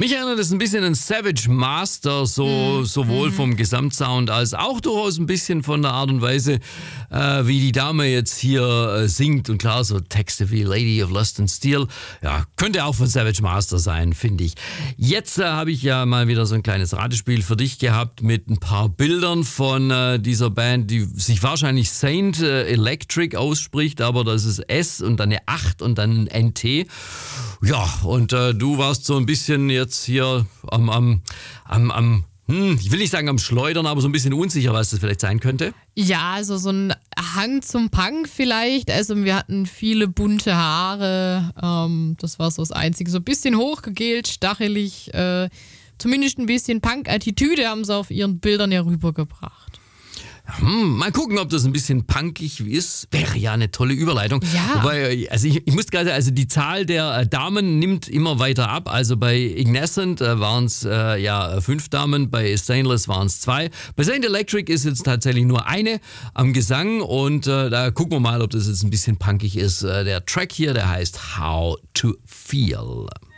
Mich erinnert es ein bisschen an Savage Master, sowohl vom Gesamtsound als auch durchaus ein bisschen von der Art und Weise, wie die Dame jetzt hier singt. Und klar, so Texte wie Lady of Lust and Steel, ja, könnte auch von Savage Master sein, finde ich. Jetzt habe ich ja mal wieder so ein kleines Ratespiel für dich gehabt mit ein paar Bildern von dieser Band, die sich wahrscheinlich Saint Electric ausspricht, aber das ist S und dann eine 8 und dann ein NT. Ja, und du warst so ein bisschen jetzt hier ich will nicht sagen am Schleudern, aber so ein bisschen unsicher, was das vielleicht sein könnte. Ja, also so ein Hang zum Punk vielleicht. Also wir hatten viele bunte Haare. Das war so das Einzige. So ein bisschen hochgegelt, stachelig. Zumindest ein bisschen Punk-Attitüde haben sie auf ihren Bildern ja rübergebracht. Mal gucken, ob das ein bisschen punkig ist. Wäre ja eine tolle Überleitung. Ja. Wobei, also ich muss gerade, also die Zahl der Damen nimmt immer weiter ab. Also bei Ignescent waren es 5 Damen, bei Stainless waren es 2. Bei Saint Electric ist jetzt tatsächlich nur eine am Gesang und da gucken wir mal, ob das jetzt ein bisschen punkig ist. Der Track hier, der heißt How to Feel.